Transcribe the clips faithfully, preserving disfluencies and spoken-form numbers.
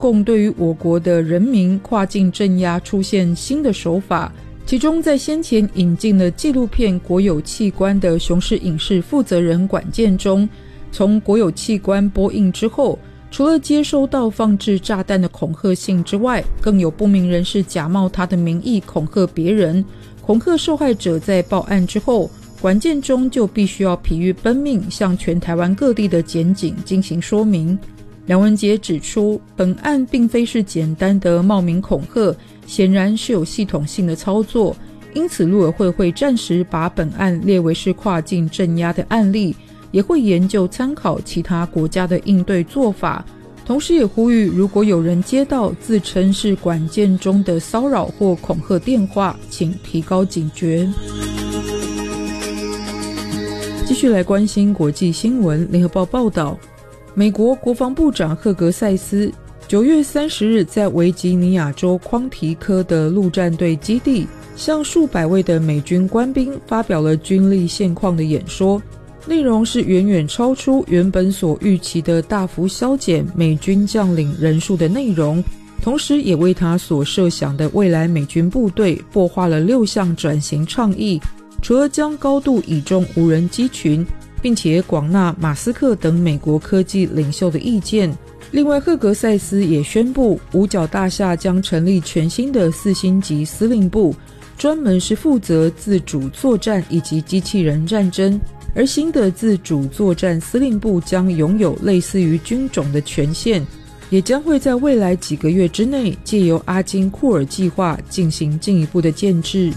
共对于我国的人民跨境镇压出现新的手法，其中在先前引进了纪录片《国有器官》的雄狮影视负责人管建中，从国有器官播映之后，除了接收到放置炸弹的恐吓信之外，更有不明人士假冒他的名义恐吓别人，恐吓受害者在报案之后，管建中就必须要疲于奔命，向全台湾各地的检警进行说明。梁文杰指出，本案并非是简单的冒名恐吓，显然是有系统性的操作，因此陆委会会暂时把本案列为是跨境镇压的案例，也会研究参考其他国家的应对做法，同时也呼吁如果有人接到自称是管建中的骚扰或恐吓电话，请提高警觉。继续来关心国际新闻，联合报报道，美国国防部长赫格塞斯九月三十日在维吉尼亚州匡提科的陆战队基地，向数百位的美军官兵发表了军力现况的演说，内容是远远超出原本所预期的大幅削减美军将领人数的内容，同时也为他所设想的未来美军部队擘画了六项转型倡议，除了将高度倚重无人机群，并且广纳马斯克等美国科技领袖的意见。另外，赫格塞斯也宣布，五角大厦将成立全新的四星级司令部，专门是负责自主作战以及机器人战争，而新的自主作战司令部将拥有类似于军种的权限，也将会在未来几个月之内借由阿金库尔计划进行进一步的建制。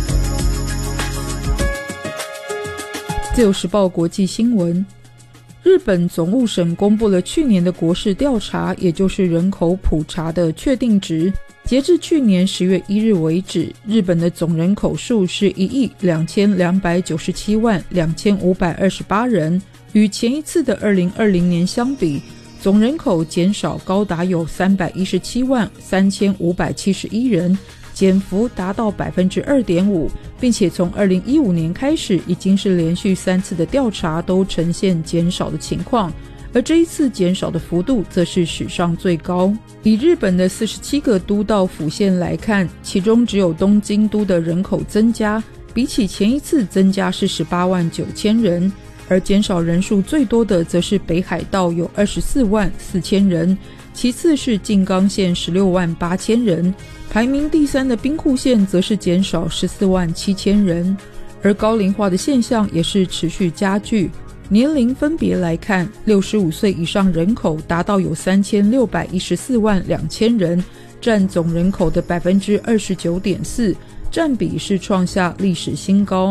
自由时报国际新闻，日本总务省公布了去年的国势调查，也就是人口普查的确定值。截至去年十月一日为止，日本的总人口数是一亿两千两百九十七万两千五百二十八人，与前一次的二零二零年相比，总人口减少高达有三百一十七万三千五百七十一人，减幅达到 百分之二点五， 并且从二零一五年开始已经是连续三次的调查都呈现减少的情况，而这一次减少的幅度则是史上最高。以日本的四十七个都道府县来看，其中只有东京都的人口增加，比起前一次增加是十八万九千人，而减少人数最多的则是北海道有二十四万四千人，其次是静冈县十六万八千人，排名第三的兵库县则是减少十四万七千人。而高龄化的现象也是持续加剧，年龄分别来看，六十五岁以上人口达到有三千六百一十四万两千人，占总人口的 百分之二十九点四， 占比是创下历史新高。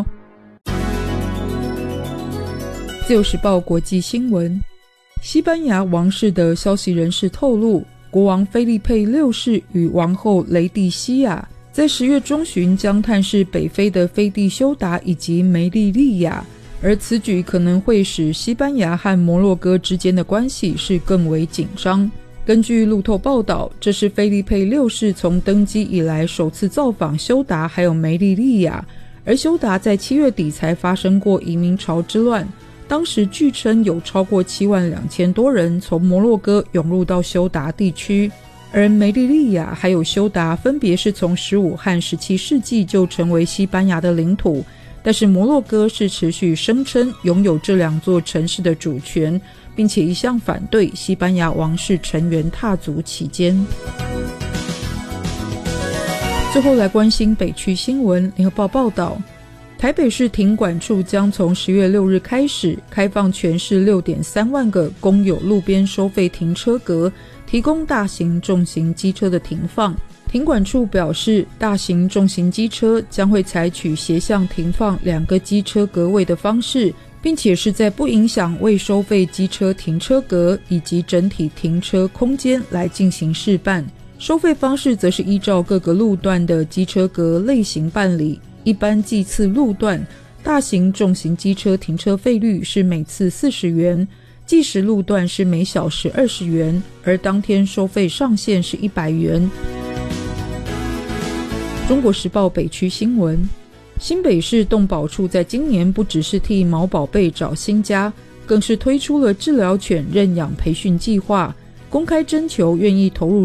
自由时报国际新闻，西班牙王室的消息人士透露，国王菲利佩六世与王后雷蒂西亚在十月中旬将探视北非的菲蒂修达以及梅利利亚，而此举可能会使西班牙和摩洛哥之间的关系是更为紧张。根据路透报道，这是菲利佩六世从登基以来首次造访修达还有梅利利亚，而修达在七月底才发生过移民潮之乱，当时据称有超过七万两千多人从摩洛哥涌入到修达地区，而梅利利亚还有修达分别是从十五和十七世纪就成为西班牙的领土，但是摩洛哥是持续声称拥有这两座城市的主权，并且一向反对西班牙王室成员踏足其间。最后来关心北区新闻，联合报报道，台北市停管处将从十月六日开始开放全市 六点三万个公有路边收费停车格，提供大型重型机车的停放。停管处表示，大型重型机车将会采取斜向停放两个机车格位的方式，并且是在不影响未收费机车停车格以及整体停车空间来进行试办。收费方式则是依照各个路段的机车格类型办理，一般计次路段大型重型机车停车费率是每次四十元，计时路段是每小时二十元，而当天收费上限是一百元。中国时报北区新闻，新北市动保处在今年不只是替毛宝贝找新家，更是推出了治疗犬认养培训计划， 公开征求愿意投入